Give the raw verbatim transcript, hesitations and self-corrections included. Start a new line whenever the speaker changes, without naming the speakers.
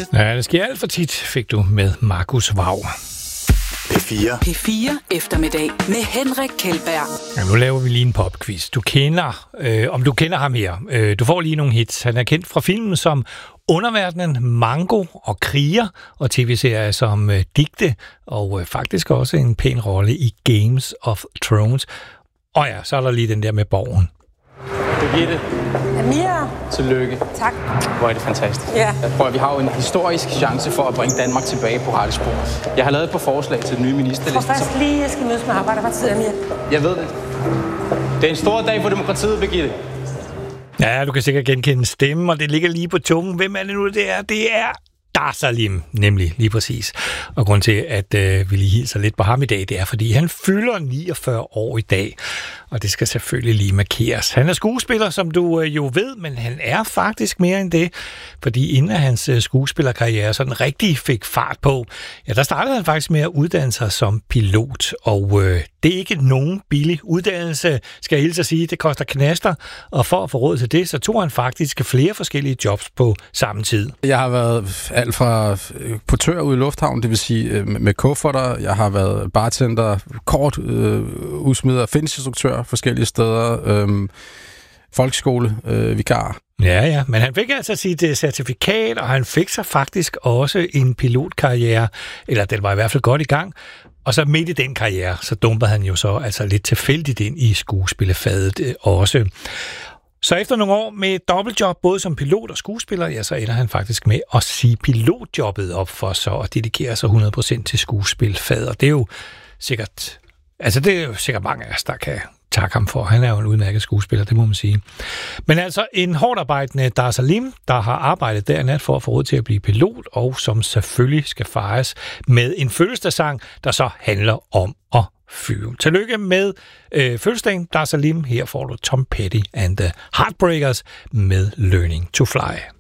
Ja, det sker alt for tit, fik du med Markus Vau.
P fire.
P fire eftermiddag med Henrik Kjeldberg.
Ja, nu laver vi lige en popquiz. Du kender, øh, om du kender ham her. Øh, du får lige nogle hits. Han er kendt fra filmen som Underverdenen, Mango og Kriger, og tv-serier som øh, Digte, og øh, faktisk også en pæn rolle i Games of Thrones. Og ja, så er der lige den der med Borgen.
Birgitte.
Amira.
Tillykke.
Tak.
Hvor er det fantastisk.
Ja.
Jeg prøver, vi har jo en historisk chance for at bringe Danmark tilbage på rette spor. Jeg har lavet et par forslag til den nye ministerliste.
Jeg tror først lige, jeg skal mødes med Arbejderpartiet, Amira.
Jeg ved det. Det er en stor dag for demokratiet, Birgitte.
Ja, du kan sikkert genkende stemmen, og det ligger lige på tungen. Hvem er det nu, det er? Det er Dar Salim, nemlig lige præcis. Og grund til, at øh, vi lige hilser lidt på ham i dag, det er, fordi han fylder niogfyrre år i dag. Og det skal selvfølgelig lige markeres. Han er skuespiller, som du øh, jo ved, men han er faktisk mere end det. Fordi inden hans øh, skuespillerkarriere sådan rigtig fik fart på, ja, der startede han faktisk med at uddanne sig som pilot. Og øh, det er ikke nogen billig uddannelse, skal jeg hilse at sige. Det koster knaster, og for at få råd til det, så tog han faktisk flere forskellige jobs på samme tid.
Jeg har været alt fra portør ude i lufthavnen, det vil sige med kufferter. Jeg har været bartender, kort øh, udsmider, fitnessinstruktør forskellige steder, øh, folkeskole, øh, vikar.
Ja, ja, men han fik altså sit uh, certifikat, og han fik sig faktisk også en pilotkarriere, eller den var i hvert fald godt i gang. Og så midt i den karriere, så dumpede han jo så altså lidt tilfældigt ind i skuespillefaget øh, også. Så efter nogle år med et dobbeltjob, både som pilot og skuespiller, ja, så ender han faktisk med at sige pilotjobbet op for sig og dedikere sig hundrede procent til skuespilfaget. Og det er jo sikkert, altså det er jo sikkert mange af os, der kan takke ham for. Han er jo en udmærket skuespiller, det må man sige. Men altså en hårdt arbejdende Dar Salim, der har arbejdet der nat for at få råd til at blive pilot, og som selvfølgelig skal fejres med en fødselsdagssang, der så handler om at flyve. Tillykke med øh, fødselsdagen, Dar Salim. Her får du Tom Petty and the Heartbreakers med Learning to Fly.